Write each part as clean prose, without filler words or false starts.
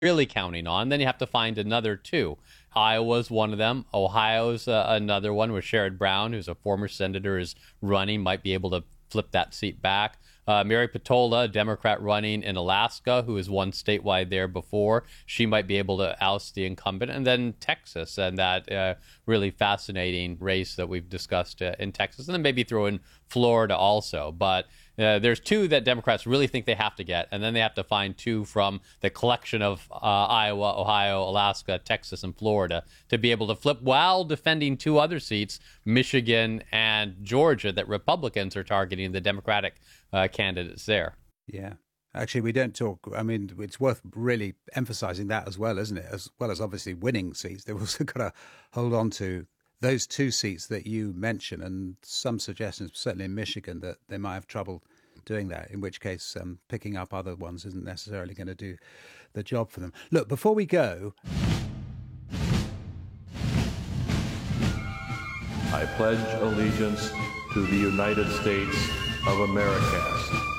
really counting on. Then you have to find another two. Iowa's one of them. Ohio's another one where Sherrod Brown, who's a former senator, is running, might be able to flip that seat back. Mary Patola, a Democrat running in Alaska, who has won statewide there before. She might be able to oust the incumbent. And then Texas and that really fascinating race that we've discussed in Texas. And then maybe throw in Florida also. But there's two that Democrats really think they have to get, and then they have to find two from the collection of Iowa, Ohio, Alaska, Texas, and Florida to be able to flip while defending two other seats, Michigan and Georgia, that Republicans are targeting the Democratic candidates there. Yeah. Actually, we don't talk. I mean, it's worth really emphasizing that as well, isn't it? As well as obviously winning seats, they've also got to hold on to those two seats that you mentioned, and some suggestions, certainly in Michigan, that they might have trouble doing that, in which case picking up other ones isn't necessarily going to do the job for them. Look, before we go... I pledge allegiance to the United States of America.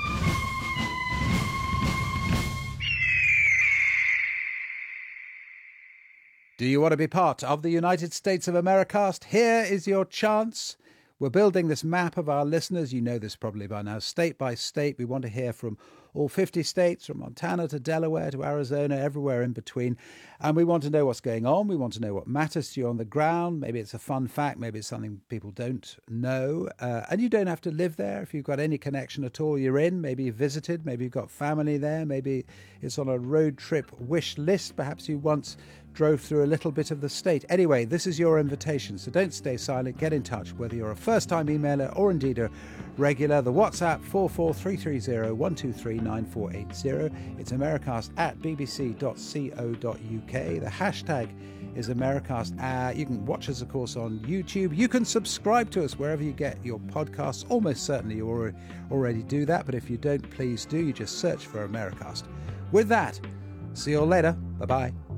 Do you want to be part of the United States of Americast? Here is your chance. We're building this map of our listeners. You know this probably by now. State by state, we want to hear from all 50 states, from Montana to Delaware to Arizona, everywhere in between. And we want to know what's going on. We want to know what matters to you on the ground. Maybe it's a fun fact. Maybe it's something people don't know. And you don't have to live there. If you've got any connection at all, you're in. Maybe you visited. Maybe you've got family there. Maybe it's on a road trip wish list. Perhaps you once drove through a little bit of the state. Anyway, this is your invitation, so don't stay silent. Get in touch, whether you're a first-time emailer or indeed a regular. The WhatsApp 44330 It's Americast at bbc.co.uk. The hashtag is Americast. You can watch us, of course, on YouTube. You can subscribe to us wherever you get your podcasts. Almost certainly you already do that, but if you don't, please do. You just search for Americast. With that, see you all later. Bye-bye.